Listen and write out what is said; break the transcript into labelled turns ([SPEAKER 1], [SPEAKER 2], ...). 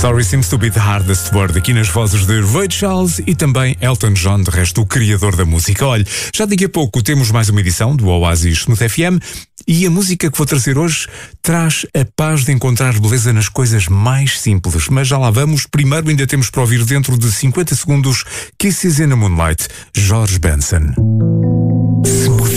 [SPEAKER 1] Sorry seems to be the hardest word, aqui nas vozes de Ray Charles e também Elton John, de resto o criador da música. Olha, já daqui a pouco temos mais uma edição do Oasis Smooth FM e a música que vou trazer hoje traz a paz de encontrar beleza nas coisas mais simples. Mas já lá vamos, primeiro ainda temos para ouvir dentro de 50 segundos Kisses in the Moonlight, George Benson. Smooth